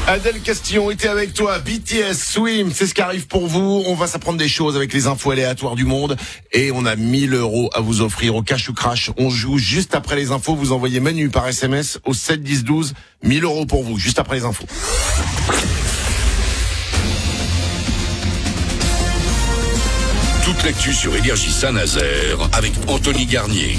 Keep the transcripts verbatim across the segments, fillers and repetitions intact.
Adèle Castillon était avec toi. B T S, Swim, c'est ce qui arrive pour vous. On va s'apprendre des choses avec les infos aléatoires du monde. Et on a mille euros à vous offrir au cash ou crash. On joue juste après les infos. Vous envoyez Manu par S M S au sept dix douze. mille euros pour vous, juste après les infos. Toute l'actu sur Énergie Saint-Nazaire avec Anthony Garnier.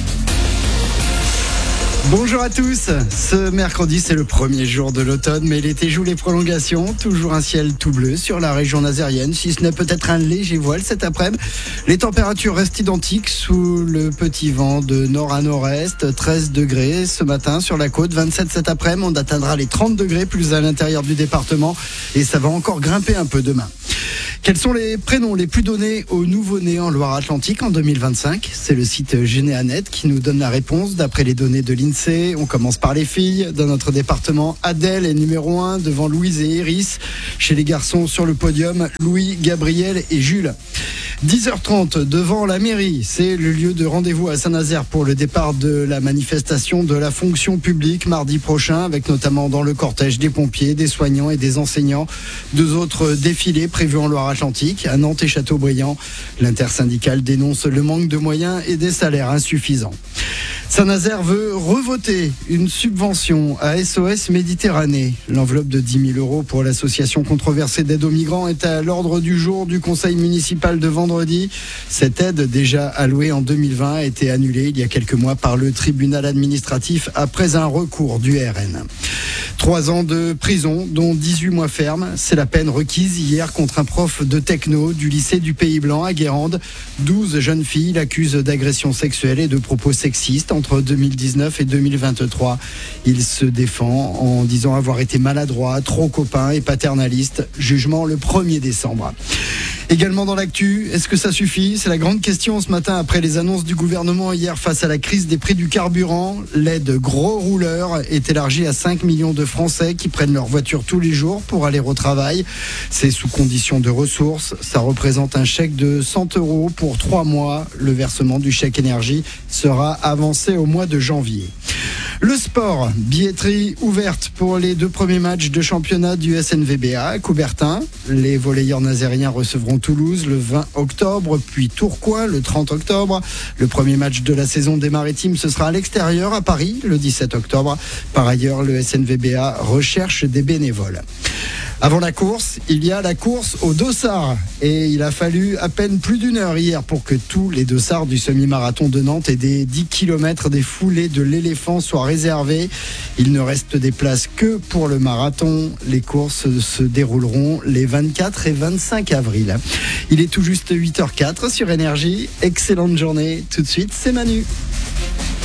Bonjour à tous, ce mercredi c'est le premier jour de l'automne, mais l'été joue les prolongations, toujours un ciel tout bleu sur la région nazérienne, si ce n'est peut-être un léger voile cet après-midi. Les températures restent identiques sous le petit vent de nord à nord-est, treize degrés ce matin sur la côte, vingt-sept cet après-midi, on atteindra les trente degrés plus à l'intérieur du département et ça va encore grimper un peu demain. Quels sont les prénoms les plus donnés aux nouveau-nés en Loire-Atlantique en deux mille vingt-cinq? C'est le site Généanet qui nous donne la réponse d'après les données de l'INSEE. On commence par les filles. Dans notre département, Adèle est numéro un devant Louise et Iris. Chez les garçons sur le podium, Louis, Gabriel et Jules. dix heures trente devant la mairie, c'est le lieu de rendez-vous à Saint-Nazaire pour le départ de la manifestation de la fonction publique mardi prochain, avec notamment dans le cortège des pompiers, des soignants et des enseignants. Deux autres défilés prévus en Loire-Atlantique, à Nantes et Châteaubriand. L'intersyndicale dénonce le manque de moyens et des salaires insuffisants. Saint-Nazaire veut revoter une subvention à S O S Méditerranée. L'enveloppe de dix mille euros pour l'association controversée d'aide aux migrants est à l'ordre du jour du conseil municipal de vendredi. Cette aide, déjà allouée en deux mille vingt, a été annulée il y a quelques mois par le tribunal administratif après un recours du R N. Trois ans de prison, dont dix-huit mois ferme. C'est la peine requise hier contre un prof de techno du lycée du Pays Blanc à Guérande. douze jeunes filles l'accusent d'agression sexuelle et de propos sexistes entre deux mille dix-neuf et deux mille vingt-trois. Il se défend en disant avoir été maladroit, trop copain et paternaliste. Jugement le premier décembre. Également dans l'actu, est-ce que ça suffit? C'est la grande question ce matin après les annonces du gouvernement hier face à la crise des prix du carburant. L'aide gros rouleur est élargie à cinq millions de Français qui prennent leur voiture tous les jours pour aller au travail. C'est sous condition de ressources. Ça représente un chèque de cent euros pour trois mois. Le versement du chèque énergie sera avancé au mois de janvier. Le sport, billetterie ouverte pour les deux premiers matchs de championnat du S N V B A à Coubertin. Les volleyeurs nazériens recevront Toulouse le vingt octobre, puis Tourcoing le trente octobre. Le premier match de la saison des Maritimes, ce sera à l'extérieur à Paris le dix-sept octobre. Par ailleurs, le S N V B A recherche des bénévoles. Avant la course, il y a la course au dossard. Et il a fallu à peine plus d'une heure hier pour que tous les dossards du semi-marathon de Nantes et des dix kilomètres des foulées de l'éléphant soient réservés. Il ne reste des places que pour le marathon. Les courses se dérouleront les vingt-quatre et vingt-cinq avril. Il est tout juste huit heures zéro quatre sur Énergie. Excellente journée. Tout de suite, c'est Manu.